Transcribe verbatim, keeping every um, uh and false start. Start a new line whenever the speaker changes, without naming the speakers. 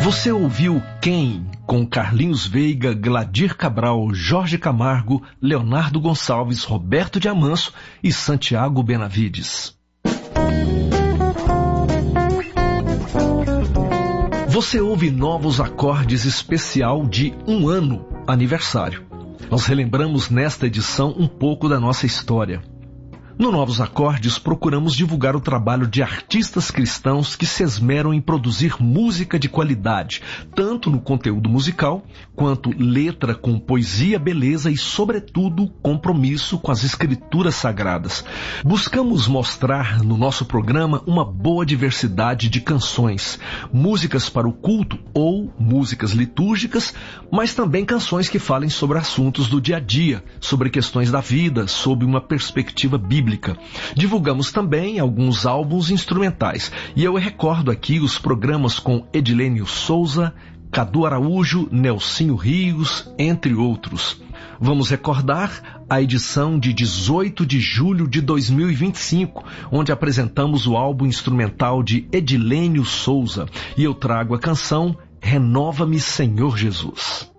Você ouviu Quem? Com Carlinhos Veiga, Gladir Cabral, Jorge Camargo, Leonardo Gonçalves, Roberto de Amanso e Santiago Benavides. Você ouve Novos Acordes especial de um ano aniversário. Nós relembramos nesta edição um pouco da nossa história. No Novos Acordes, procuramos divulgar o trabalho de artistas cristãos que se esmeram em produzir música de qualidade, tanto no conteúdo musical, quanto letra com poesia, beleza e, sobretudo, compromisso com as escrituras sagradas. Buscamos mostrar no nosso programa uma boa diversidade de canções, músicas para o culto ou músicas litúrgicas, mas também canções que falem sobre assuntos do dia a dia, sobre questões da vida, sob uma perspectiva bíblica. Divulgamos também alguns álbuns instrumentais, e eu recordo aqui os programas com Edilênio Souza, Cadu Araújo, Nelsinho Rios, entre outros. Vamos recordar a edição de dezoito de julho de dois mil e vinte e cinco, onde apresentamos o álbum instrumental de Edilênio Souza, e eu trago a canção Renova-me, Senhor Jesus.